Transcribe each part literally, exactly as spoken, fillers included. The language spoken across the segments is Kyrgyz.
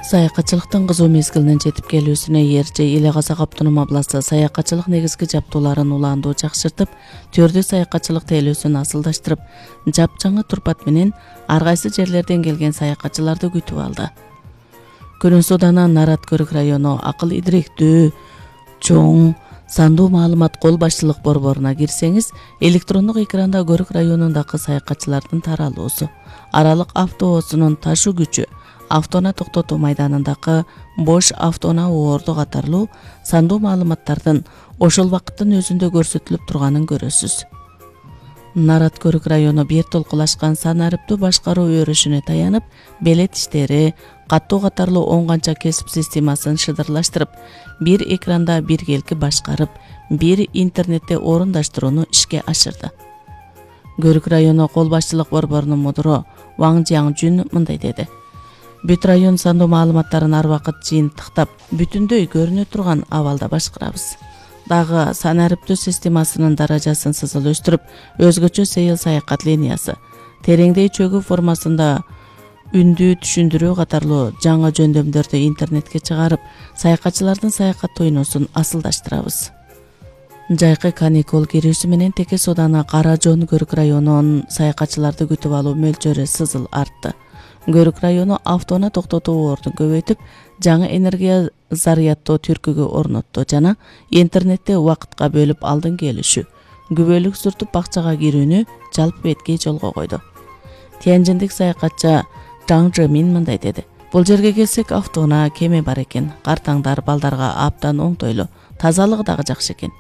Саякатчылыктын кызуу мезгилинин жетип келүүсүнө Эрчи Эле Казак автоном областы саякатчылык негизги жаптууларын улаандуу жакшыртып, төрдү саякатчылык тейлөөсүн асылдаштырып, жапжаңы турпат менен ар кайсы жерлерден келген саякатчыларды күтүп алды. Күнүн Суданан Нарат Көрүк району акыл идиректүү чоң сандуу маалымат кол башчылык борборуна кирсеңиз, электрондук экранда Көрүк районундагы саякатчылардын таралуусу, аралык автобусунун ташуу күчү, автоунаа токтотуу майданындагы бош автоунаа оорду катарлуу сандуу маалыматтардын ошол убакыттын өзүндө көрсөтүлүп турганын көрөсүз. Нарат Көрүк району бир толкулашкан санариптүү башкаруу өрүшүнө таянып, белет иштери, каттоо катарлуу он канча кесип системасын шыдырлаштырып, бир экранда биргелки башкарып, бир интернетте орундаштырууну ишке ашырды. Көрүк району кол башчылык борборунун мудуру Ваң Жиаңжүн мындай деди: Бүт район сандуу маалыматтарын ар убакыт жыйынтыктап, бүтүндөй көрүнө турган абалда башкарабыз. Дагы санариптүү системасынын даражасын сызыл-өстүрүп, өзгөчө сейил саякат линиясы, тереңдей чөгүү формасында үндүү түшүндүрүү катарлуу жаңы жөндөмдөрдү интернетке чыгарып, саякатчылардын саякат туйнусун асылдаштырабыз. Жайкы каникул кирүүсү менен Теке Сууданы Кара Жоон Көрүк районунун саякатчыларды күтүп алуу мөлчөрү сызыл артты. Көрүк району автоунаа токтотуу оордун көбөйтүп, жаңы энергия зарядтоо түркүгү орнотту жана интернетте убакытка бөлүп алдын келишүү, күбөлүк сүртүп бакчага кирүүнү жалпы беткей жолго койду. Тяньжиндик саякатчы Жаң Жэмин мындай деди: Бул жерге келсек, автоунаа кеме бар экен, картаңдар балдарга абдан оңтойлуу, тазалыгы дагы жакшы экен.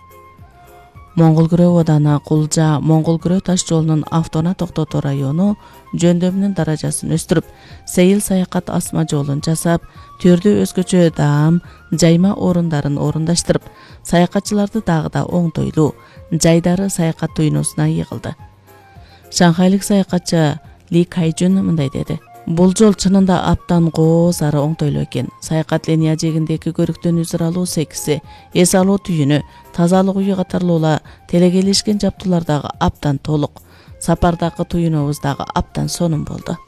Моңгол Күрөө ооданы Кулжа Моңгол Күрөө таш жолунун автоунаа токтотуу району жөндөмүнүн даражасын өстүрүп, сейил саякат асма жолун жасап, түрдүү өзгөчө даам, жайма орундарын орундаштырып, саякатчыларды дагы да оңтойлуу, жайдары саякат туйнусуна йыгылды. Шанхайлык саякатчы Ли Кайжун мындай деди: Бул жол чынында абдан кооз ары оңтойлуу экен. Саякат линия жээгиндеги көрүктөн үзүр алуу секси, эс алуу түйүнү, тазалык үйү катарлуула телегелешкен жаптуулар дагы абдан толук. Сапардагы туюнубуз дагы абдан сонун болду.